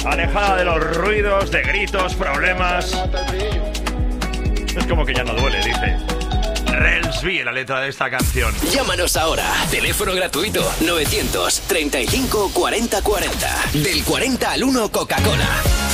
alejada de los ruidos, de gritos, problemas. Es como que ya no duele, dice Relsby en la letra de esta canción. Llámanos ahora. Teléfono gratuito 935 40 40. Del 40 al 1 Coca-Cola.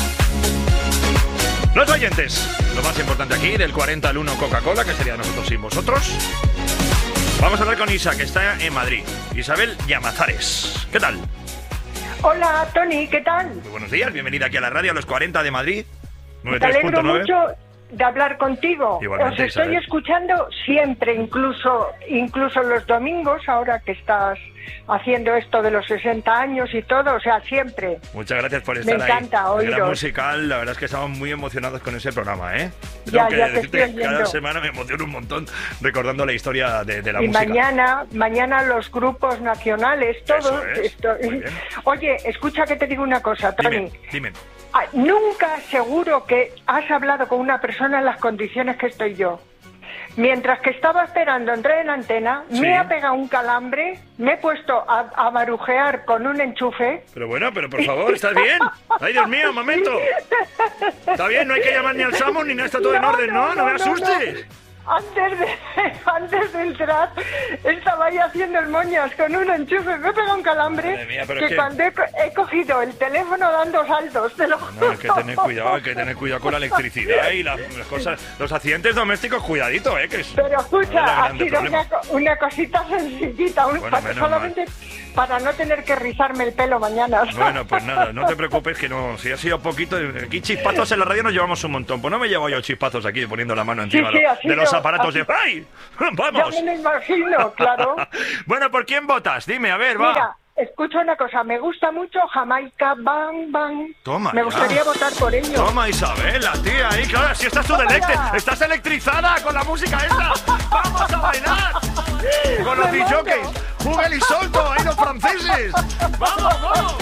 Los oyentes, lo más importante aquí, del 40 al 1 Coca-Cola, que sería nosotros sin vosotros. Vamos a hablar con Isa, que está en Madrid. Isabel Llamazares. ¿Qué tal? Hola, Tony, ¿qué tal? Muy buenos días, bienvenida aquí a la radio, a los 40 de Madrid. Me alegro mucho de hablar contigo. Igualmente, os estoy Isabel. escuchando siempre, incluso los domingos, ahora que estás haciendo esto de los 60 años y todo, o sea, siempre. Muchas gracias por estar ahí. Me encanta oíros. Gran musical, la verdad es que estamos muy emocionados con ese programa, ¿eh? Ya Tengo que te decirte estoy que cada oyendo. semana me emociono un montón recordando la historia de la Y música. mañana los grupos nacionales, todo Eso es. esto. Muy bien. Oye, escucha que te digo una cosa, Tony. Dime. Nunca seguro que has hablado con una persona en las condiciones que estoy yo. Mientras que estaba esperando entrar en la antena, Sí. me ha pegado un calambre, me he puesto a marujear con un enchufe. Pero bueno, pero por favor, ¿estás bien? Ay, Dios mío, un momento. Está bien, no hay que llamar ni al SAMU ni nada, está todo en orden, no me asustes. Antes de entrar, estaba ahí haciendo el moñas con un enchufe, me he pegado un calambre. Madre mía, pero que es que- cuando he cogido el teléfono dando saltos, te lo No, juro. hay que tener cuidado con la electricidad y las cosas, los accidentes domésticos, cuidadito, que es... Pero es escucha, el ha grande sido problema. una cosita sencillita, Bueno, menos solamente para no tener que rizarme el pelo mañana. Bueno, pues nada, no te preocupes que no, si ha sido poquito, aquí chispazos en la radio nos llevamos un montón, pues no me llevo yo chispazos aquí poniendo la mano encima Sí, de los ha sido- aparatos de... ¡Ay! ¡Vamos! Ya me lo imagino, claro. Bueno, ¿por quién votas? Dime, a ver, va. Mira, escucha una cosa, me gusta mucho Jamaica, Bang Bang. Toma Me ya. gustaría votar por ello. Toma, Isabel, la tía ahí, claro, si estás tú de electe, Toma ya. estás electrizada con la música esta. ¡Vamos a bailar! Con los Me DJs, mato. Jugel y Solto, ahí los franceses. ¡Vamos, vamos!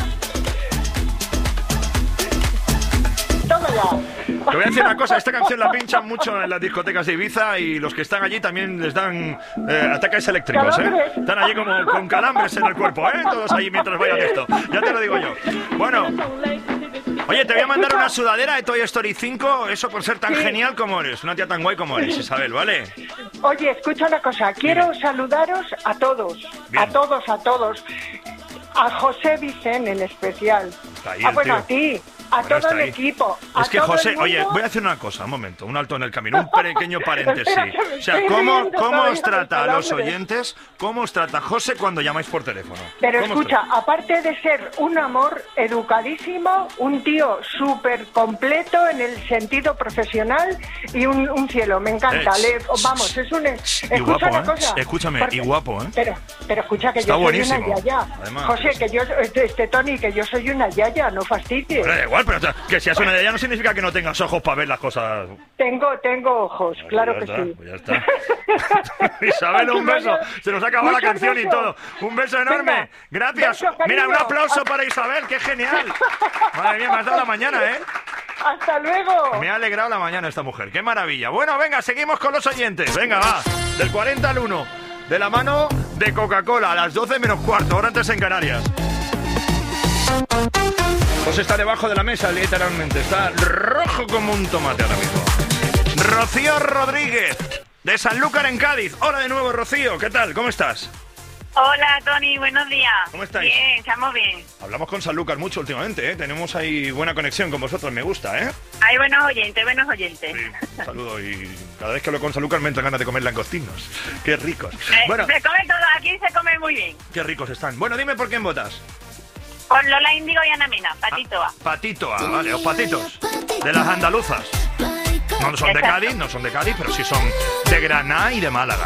Toma ya. Te voy a decir una cosa, esta canción la pinchan mucho en las discotecas de Ibiza y los que están allí también les dan ataques eléctricos, Calambres. Están allí como con calambres en el cuerpo, Todos allí mientras bailan esto. Ya te lo digo yo. Bueno, oye, te voy a mandar una sudadera de Toy Story 5, eso por ser tan Sí. genial como eres, una tía tan guay como eres, Isabel, ¿vale? Oye, escucha una cosa, quiero saludaros a todos, Bien. a todos. A José Vicente en especial. Está ahí Bueno, el tío. a ti, a Bueno, todo está el ahí. equipo. a Es que todo el José, mundo. oye, voy a hacer una cosa, un momento, un alto en el camino, un pequeño paréntesis. Espera, que me O sea, estoy ¿cómo riendo os todavía trata a del los calambre. oyentes? ¿Cómo os trata José cuando llamáis por teléfono? Pero ¿Cómo os escucha, trata? aparte de ser un amor educadísimo, un tío súper completo en el sentido profesional y un cielo, me encanta. Vamos, es un... Y Escucha guapo, una cosa. Escúchame, porque- y guapo, Pero escucha que Está yo buenísimo, soy una yaya. además. José, que yo, Tony, que yo soy una yaya, no fastidies. Pero da igual, pero que seas una de ellas no significa que no tengas ojos para ver las cosas. Tengo ojos, claro Pues que ya sí. está, pues ya está. Isabel, un beso. Se nos ha acabado la Muchos canción y besos. todo. Un beso enorme. Venga. Gracias. Beso, cariño. Mira, un aplauso para Isabel, qué genial. Madre mía, me has dado la mañana, Hasta luego. Me ha alegrado la mañana esta mujer. Qué maravilla. Bueno, venga, seguimos con los oyentes. Venga, va. Del 40 al 1. De la mano de Coca-Cola a las 12 menos cuarto, ahora antes en Canarias. Pues está debajo de la mesa, literalmente. Está rojo como un tomate ahora mismo. Rocío Rodríguez, de Sanlúcar en Cádiz. Hola de nuevo, Rocío. ¿Qué tal? ¿Cómo estás? Hola, Tony, buenos días. ¿Cómo estáis? Bien, estamos bien. Hablamos con Sanlúcar mucho últimamente, Tenemos ahí buena conexión con vosotros, me gusta, Hay buenos oyentes, Sí, un saludo y cada vez que hablo con Sanlúcar me entran ganas de comer langostinos. Qué ricos. Bueno, Se come todo, aquí se come muy bien. qué ricos están. Bueno, dime por quién votas. Con Lola Índigo y Ana Mena, Patito A. Patito, vale, los patitos. De las andaluzas. No son de Exacto. Cádiz, pero sí son de Granada y de Málaga.